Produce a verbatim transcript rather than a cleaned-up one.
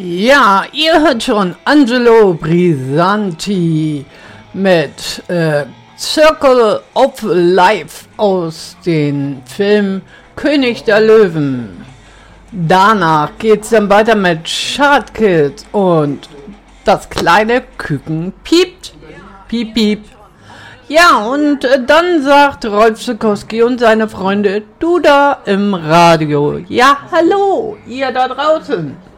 Ja, ihr hört schon Angelo Brisanti mit äh, Circle of Life aus dem Film König der Löwen. Danach geht's dann weiter mit Schadkids und das kleine Küken piept. Piep, piep. Ja, und äh, dann sagt Rolf Zukowski und seine Freunde, du da im Radio. Ja, hallo, ihr da draußen.